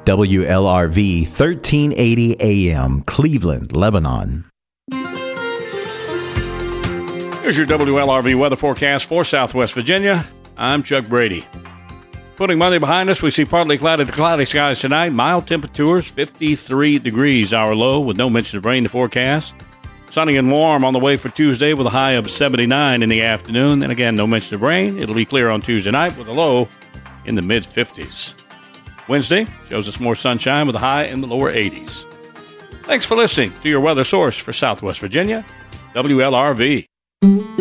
WLRV 1380 AM, Cleveland, Lebanon. Here's your WLRV weather forecast for Southwest Virginia. I'm Chuck Brady. Putting Monday behind us, we see partly cloudy to cloudy skies tonight. Mild temperatures, 53 degrees, our low, with no mention of rain to forecast. Sunny and warm on the way for Tuesday with a high of 79 in the afternoon. And again, no mention of rain. It'll be clear on Tuesday night with a low in the mid-50s. Wednesday shows us more sunshine with a high in the lower 80s. Thanks for listening to your weather source for Southwest Virginia, WLRV.